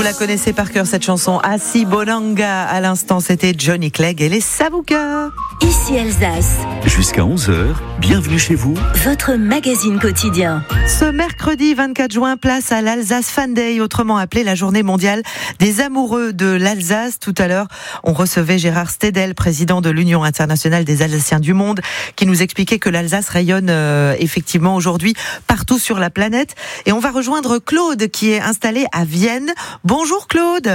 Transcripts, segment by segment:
la connaissez par cœur cette chanson. Asi Bonanga, à l'instant c'était Johnny Clegg et les Savoukas. Ici Alsace. Jusqu'à 11h, bienvenue chez vous. Votre magazine quotidien. Ce mercredi 24 juin, place à l'Alsace Fan Day, autrement appelée la journée mondiale des amoureux de l'Alsace. Tout à l'heure, on recevait Gérard Stedel, président de l'Union internationale des Alsaciens du monde, qui nous expliquait que l'Alsace rayonne effectivement aujourd'hui partout sur la planète. Et on va rejoindre Claude qui est installé à Vienne. Bonjour Claude.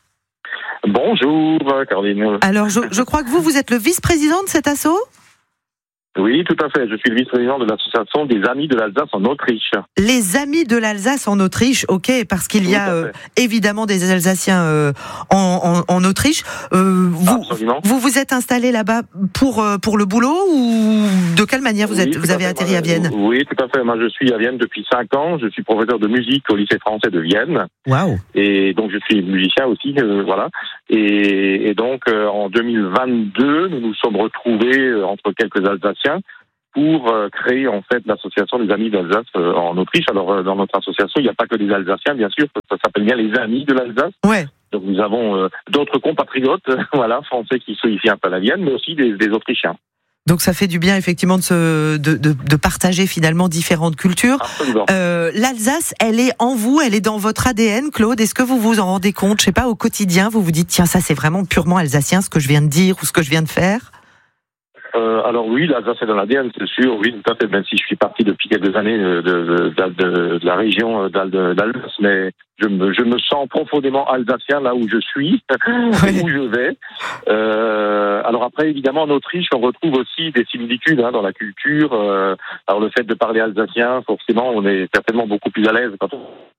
Bonjour Caroline. Alors je crois que vous êtes le vice-président de cet asso ? Oui, tout à fait. Je suis le vice-président de l'association des Amis de l'Alsace en Autriche. Les Amis de l'Alsace en Autriche, ok, parce qu'il y a évidemment des Alsaciens en Autriche. Absolument. Vous êtes installé là-bas pour le boulot ou de quelle manière vous avez atterri à Vienne ? Oui, tout à fait. Moi, je suis à Vienne depuis 5 ans. Je suis professeur de musique au lycée français de Vienne. Waouh. Et donc, je suis musicien aussi, voilà. Et donc, en 2022, nous nous sommes retrouvés entre quelques Alsaciens pour créer en fait l'association des Amis d'Alsace en Autriche. Alors dans notre association, il n'y a pas que des Alsaciens, bien sûr, ça s'appelle bien les Amis de l'Alsace. Ouais. Donc nous avons d'autres compatriotes, voilà, français qui sont ici un peu à Vienne, mais aussi des Autrichiens. Donc ça fait du bien effectivement de partager finalement différentes cultures. L'Alsace, elle est en vous, elle est dans votre ADN, Claude. Est-ce que vous vous en rendez compte ? Je sais pas, au quotidien, vous vous dites tiens, ça c'est vraiment purement alsacien ce que je viens de dire ou ce que je viens de faire ? Alors oui, l'Alsace est dans l'ADN, c'est sûr, oui, tout à fait, même si je suis parti depuis quelques années de la région d'Alsace, mais je me sens profondément alsacien là où je suis, où je vais. Alors après, évidemment, en Autriche, on retrouve aussi des similitudes dans la culture. Alors le fait de parler alsacien, forcément, on est certainement beaucoup plus à l'aise quand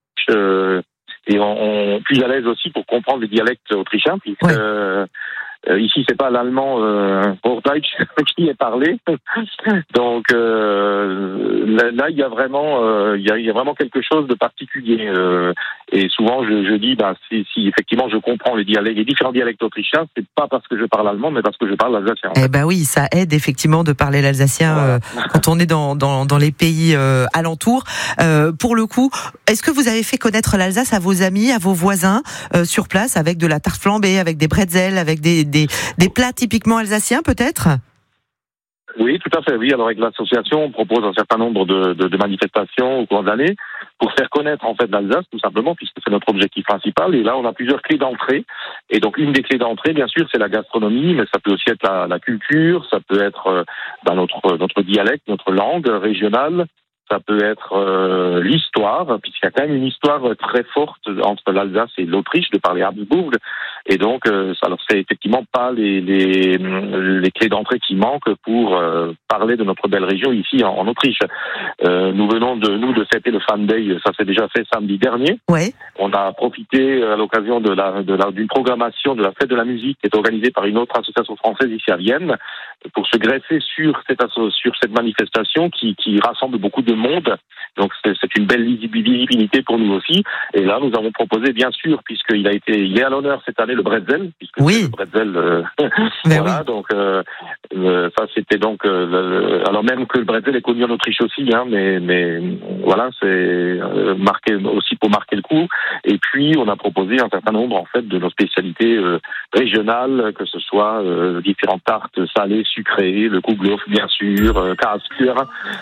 et on plus à l'aise aussi pour comprendre les dialectes autrichiens, puisque ici, c'est pas l'allemand Hochdeutsch qui est parlé. Donc là, il y a vraiment quelque chose de particulier. Et souvent, je dis, si effectivement je comprends les différents dialectes autrichiens, c'est pas parce que je parle allemand, mais parce que je parle alsacien. Eh ben oui, ça aide effectivement de parler l'alsacien quand on est dans les pays alentours. Pour le coup, est-ce que vous avez fait connaître l'Alsace à vos amis, à vos voisins sur place, avec de la tarte flambée, avec des bretzels, avec des plats typiquement alsaciens peut-être ? Oui, tout à fait, oui. Alors avec l'association, on propose un certain nombre de manifestations au cours de l'année pour faire connaître en fait l'Alsace, tout simplement, puisque c'est notre objectif principal. Et là, on a plusieurs clés d'entrée. Et donc une des clés d'entrée, bien sûr, c'est la gastronomie, mais ça peut aussi être la culture, ça peut être notre dialecte, notre langue régionale. Ça peut être l'histoire, puisqu'il y a quand même une histoire très forte entre l'Alsace et l'Autriche, de par les Habsbourg. Et donc, alors c'est effectivement pas les clés d'entrée qui manquent pour parler de notre belle région ici en Autriche. Nous venons de fêter le Fan Day, ça s'est déjà fait samedi dernier. Ouais. On a profité à l'occasion d'une programmation de la fête de la musique qui est organisée par une autre association française ici à Vienne, pour se greffer sur cette manifestation qui rassemble beaucoup de monde. Donc c'est une belle visibilité pour nous aussi. Et là, nous avons proposé, bien sûr, puisqu'il est à l'honneur cette année, le bretzel, puisque c'est le bretzel. Voilà, donc ça c'était donc alors même que le bretzel est connu en Autriche aussi, mais voilà, c'est marqué aussi pour marquer le coup. Et puis on a proposé un certain nombre en fait de nos spécialités régionales, que ce soit différentes tartes salées, sucrées, le Kuhgloff bien sûr, Karlskur,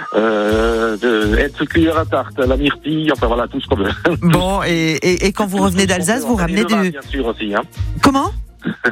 tarte, la myrtille, enfin voilà, tout ce qu'on veut. Bon, et quand vous revenez d'Alsace, vous ramenez du... bien sûr aussi, Comment ? Pardon ?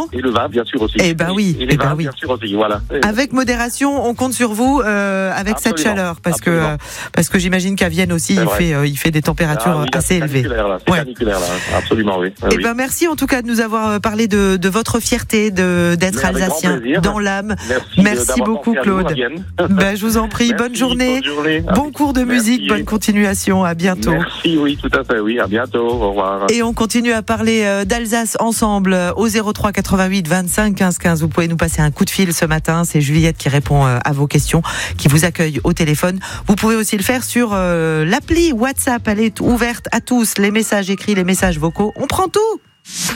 Et le vin, bien sûr aussi. Eh ben oui. Et les vins, bien sûr aussi, voilà. Avec modération, on compte sur vous avec cette chaleur, parce que j'imagine qu'à Vienne aussi, il fait des températures assez élevées. C'est caniculaire là, absolument, oui. Eh ben merci en tout cas de nous avoir parlé de votre fierté d'être alsacien dans l'âme. Merci beaucoup Claude. Je vous en prie, bonne journée. Bon cours de musique, bonne continuation, à bientôt. Merci, oui, tout à fait, oui, à bientôt, au revoir. Et on continue à parler d'Alsace ensemble au 03 88 25 15 15. Vous pouvez nous passer un coup de fil ce matin. C'est Juliette qui répond à vos questions, qui vous accueille au téléphone. Vous pouvez aussi le faire sur l'appli WhatsApp. Elle est ouverte à tous. Les messages écrits, les messages vocaux. On prend tout.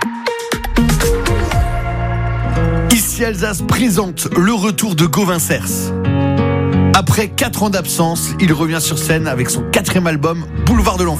Ici Alsace présente le retour de Gauvin Cers. Après 4 ans d'absence, il revient sur scène avec son 4e album, Boulevard de l'Enfant.